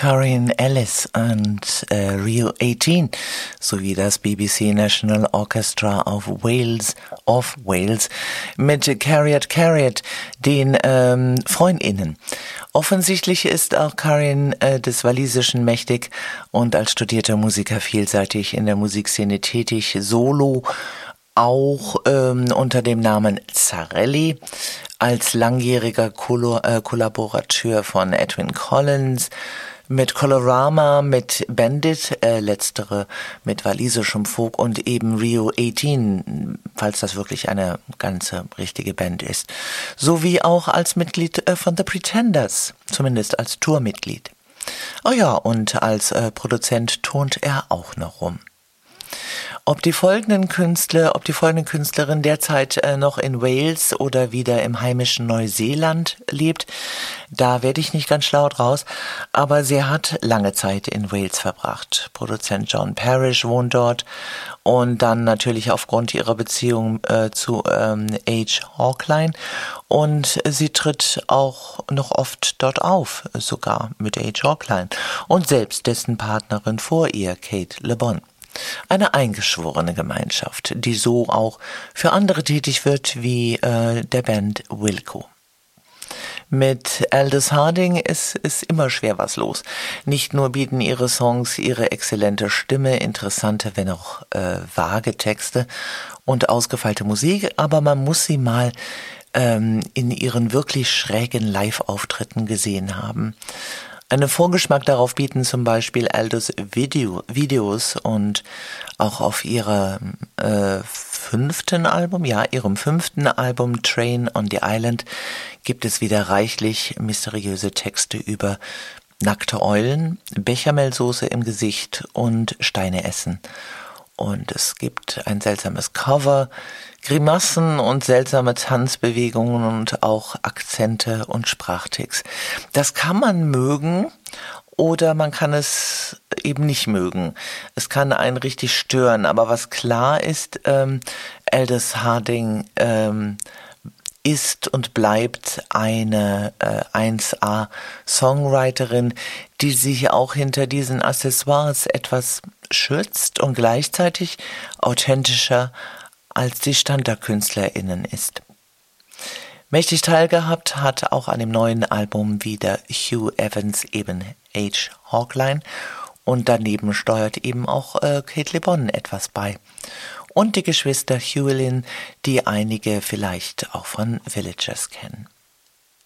Corinne Ellis und Rio 18 sowie das BBC National Orchestra of Wales mit Carriot Carriot, den FreundInnen. Offensichtlich ist auch Corinne des Walisischen mächtig und als studierter Musiker vielseitig in der Musikszene tätig, solo, auch unter dem Namen Zarelli, als langjähriger Kollaborateur von Edwyn Collins, mit Colorama, mit Bandit, letztere mit walisischem Folk und eben Rio 18, falls das wirklich eine ganze richtige Band ist, sowie auch als Mitglied von The Pretenders, zumindest als Tourmitglied. Oh ja, und als Produzent turnt er auch noch rum. Ob die folgenden Künstlerin derzeit noch in Wales oder wieder im heimischen Neuseeland lebt, da werde ich nicht ganz schlau draus, aber sie hat lange Zeit in Wales verbracht. Produzent John Parrish wohnt dort und dann natürlich aufgrund ihrer Beziehung zu H. Hawkline, und sie tritt auch noch oft dort auf, sogar mit H. Hawkline und selbst dessen Partnerin vor ihr, Kate Le Bon. Eine eingeschworene Gemeinschaft, die so auch für andere tätig wird, wie der Band Wilco. Mit Aldous Harding ist immer schwer was los. Nicht nur bieten ihre Songs ihre exzellente Stimme, interessante, wenn auch vage Texte und ausgefeilte Musik, aber man muss sie mal in ihren wirklich schrägen Live-Auftritten gesehen haben. Einen Vorgeschmack darauf bieten zum Beispiel Aldous Videos, und auch auf ihrem fünften Album Train on the Island gibt es wieder reichlich mysteriöse Texte über nackte Eulen, Bechamelsoße im Gesicht und Steine essen. Und es gibt ein seltsames Cover, Grimassen und seltsame Tanzbewegungen und auch Akzente und Sprachtics. Das kann man mögen oder man kann es eben nicht mögen. Es kann einen richtig stören, aber was klar ist, Aldous Harding ist und bleibt eine 1A Songwriterin, die sich auch hinter diesen Accessoires etwas schützt und gleichzeitig authentischer als die StandardkünstlerInnen ist. Mächtig teilgehabt hat auch an dem neuen Album wieder Hugh Evans, eben H. Hawkline, und daneben steuert eben auch Kate Le Bon etwas bei. Und die Geschwister Hewlin, die einige vielleicht auch von Villagers kennen.